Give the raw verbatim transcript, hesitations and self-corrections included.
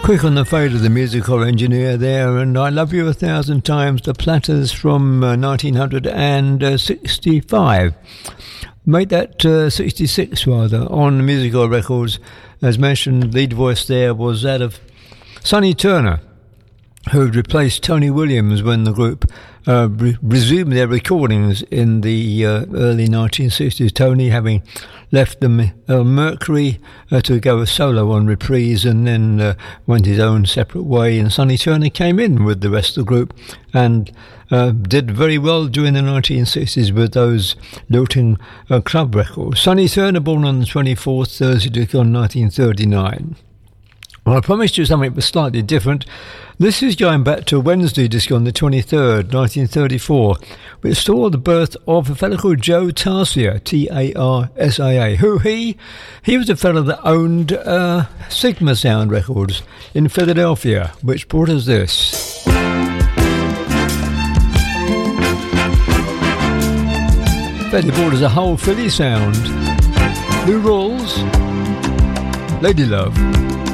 Quick on the fade of the musical engineer there, and I Love You a Thousand Times, the Platters from uh, nineteen sixty-five. Made that uh, sixty-six rather, on musical records. As mentioned, lead voice there was that of Sonny Turner, who had replaced Tony Williams when the group uh, re- resumed their recordings in the uh, early nineteen sixties. Tony having left the uh, Mercury uh, to go solo on Reprise, and then uh, went his own separate way, and Sonny Turner came in with the rest of the group and uh, did very well during the nineteen sixties with those looting uh, club records. Sonny Turner, born on the twenty-fourth, Thursday, on nineteen thirty-nine. Well, I promised you something was slightly different. This is going back to Wednesday, just on the twenty-third, nineteen thirty-four, which saw the birth of a fellow called Joe Tarsia, T A R S I A. Who he? He was a fellow that owned uh, Sigma Sound Records in Philadelphia, which brought us this. Betty brought us a whole Philly sound. Lou Rawls, Lady Love.